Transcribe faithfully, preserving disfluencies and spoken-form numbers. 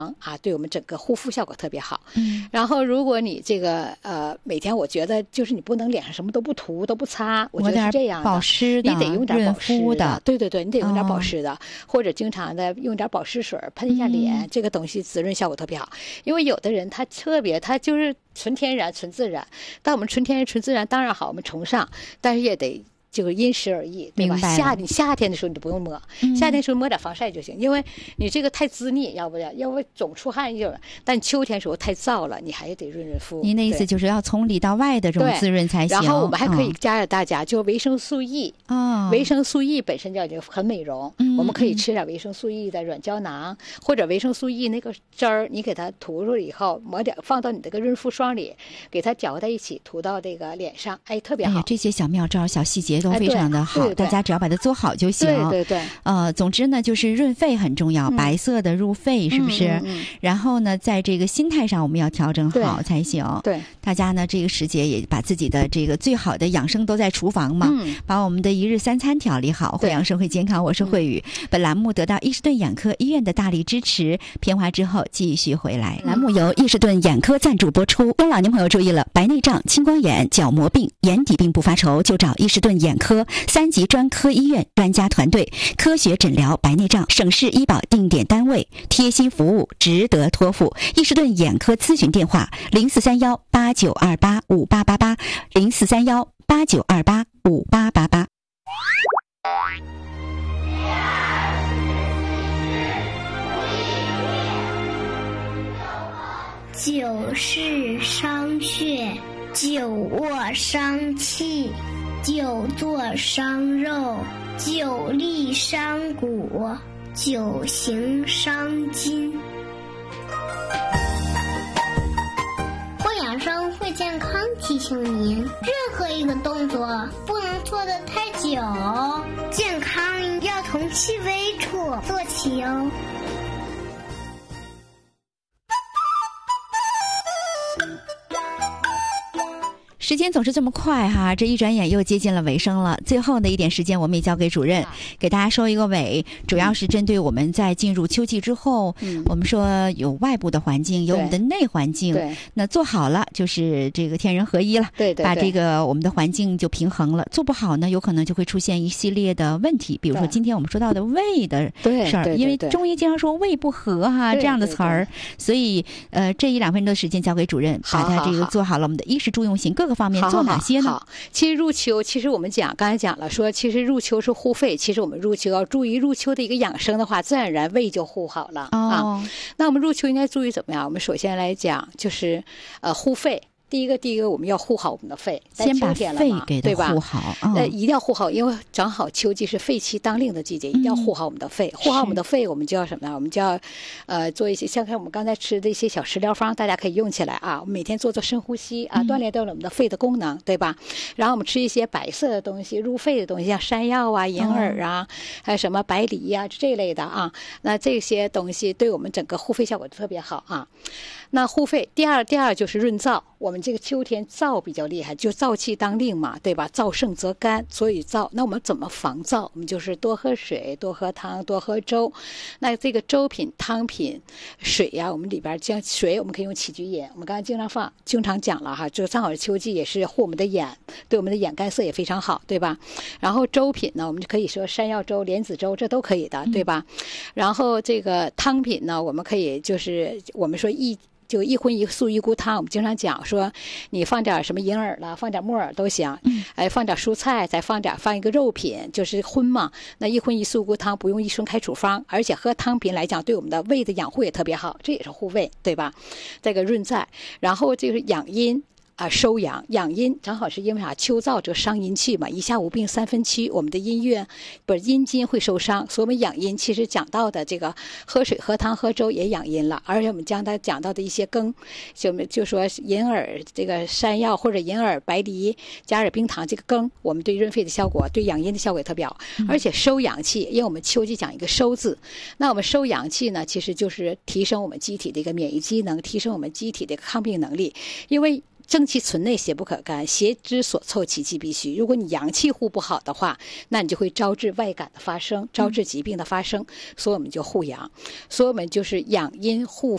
啊，对我们整个护肤效果特别好。 嗯， 然后如果你这个呃每天，我觉得就是你不能脸上什么都不涂都不擦，我觉得是这样的， 保湿的， 你得用点保湿的，的对对对，你得用点保湿的，哦、或者经常的用点保湿水喷一下脸，嗯、这个东西滋润效果特别好。因为有的人他特别，他就是纯天然、纯自然，但我们纯天然、纯自然当然好，我们崇尚，但是也得。就是因时而异，对吧？夏你夏天的时候你就不用抹，嗯、夏天的时候抹点防晒就行，因为你这个太滋腻，要不然要不总出汗就。但秋天时候太燥了，你还得润润肤。 您的意思就是要从里到外的这种滋润才行。 然后我们还可以加给大家，嗯、就维生素 E 啊， 维生素 E 本身就就很美容， 嗯、 我们可以吃点维生素 E 的软胶囊，或者维生素 E 那个汁儿，你给它涂入以后，抹点放到你这个润肤霜里，给它搅和在一起，涂到这个脸上，哎，特别好。 哎呀，这些小妙招、小细节都非常的好。 哎对对对， 大家只要把它做好就行。 对对对。 呃，总之呢，就是润肺很重要，嗯、白色的入肺，是不是？ 嗯嗯嗯、 然后呢，在这个心态上，我们要调整好才行。 对， 大家呢，这个时节也把自己的这个最好的养生都在厨房嘛， 嗯、 把我们的一日三餐调理好。会养生会健康，我是慧宇。嗯、本栏目得到伊士顿眼科医院的大力支持。片花之后继续回来。嗯、栏目由伊士顿眼科赞助播出。各位老年朋友注意了，白内障、青光眼、角膜病、眼底病不发愁，就找伊士顿眼科三级专科医院专家团队，科学诊疗白内障，省市医保定点单位，贴心服务，值得托付。伊士顿眼科咨询电话：零四三幺八九二八五八八八，零四三幺八九二八五八八八。 久视伤血，久卧伤气，久坐伤肉，久立伤骨，久行伤筋。会养生会健康提醒您，任何一个动作不能做得太久，健康要从细微处做起哦。 时间总是这么快哈，这一转眼又接近了尾声了。最后的一点时间，我们也交给主任，给大家收一个尾。主要是针对我们在进入秋季之后，嗯、我们说有外部的环境，有我们的内环境， 对， 那做好了就是这个天人合一了， 对 对, 对， 把这个我们的环境就平衡了。做不好呢，有可能就会出现一系列的问题，比如说今天我们说到的胃的事儿，因为中医经常说胃不和哈这样的词儿，所以呃这一两分钟的时间交给主任，把它这个做好了。我们的衣食住用行各个方面做哪些呢？ 好好好，其实入秋，其实我们讲刚才讲了，说其实入秋是护肺，其实我们入秋要注意入秋的一个养生的话，自然而然胃就护好了、 哦、 啊。那我们入秋应该注意怎么样？我们首先来讲就是呃护肺。第一个，第一个，我们要护好我们的肺， 先把肺给它护好， 对吧？呃，一定要护好，因为正好秋季是肺气当令的季节，一定要护好我们的肺。嗯、护好我们的肺，我们就要什么呢？我们就要，呃，做一些像看我们刚才吃的一些小食疗方，大家可以用起来啊。我们每天做做深呼吸啊，锻炼到了我们的肺的功能，对吧？然后我们吃一些白色的东西，入肺的东西，像山药啊、银耳啊，哦、还有什么白梨呀、啊、这类的啊。那这些东西对我们整个护肺效果特别好啊。那护肺，第二，第二就是润燥。我们这个秋天燥比较厉害，就燥气当令嘛，对吧？燥盛则干，所以燥。那我们怎么防燥？我们就是多喝水，多喝汤，多喝粥。那这个粥品、汤品、水呀、啊，我们里边将水，我们可以用杞菊饮。我们刚才经常放，经常讲了哈，就正好是秋季，也是护我们的眼，对我们的眼干涩也非常好，对吧？然后粥品呢，我们就可以说山药粥、莲子粥，这都可以的，对吧？嗯、然后这个汤品呢，我们可以就是我们说一。就一荤一素一菇汤，我们经常讲说，你放点什么银耳啦，放点木耳都行，哎，放点蔬菜，再放点放一个肉品，就是荤嘛。那一荤一素菇汤不用医生开处方，而且喝汤品来讲，对我们的胃的养护也特别好，这也是护胃，对吧？这个润燥，然后就是养阴。啊，收阳养阴，正好是因为啥？秋燥则伤阴气嘛，一下无病三分期，我们的阴月不是阴筋会受伤，所以我们养阴。其实讲到的这个喝水、喝汤、喝粥也养阴了，而且我们将它讲到的一些羹，就就说银耳、这个山药或者银耳、白梨加点冰糖，这个羹，我们对润肺的效果、对养阴的效果也特别好，而且收阳气。因为我们秋季讲一个收字，那我们收阳气呢，其实就是提升我们机体的一个免疫机能，提升我们机体的一个抗病能力，因为。正气存内，邪不可干，邪之所凑，其气必虚。如果你阳气护不好的话，那你就会招致外感的发生，招致疾病的发生。所以我们就护阳，所以我们就是养阴护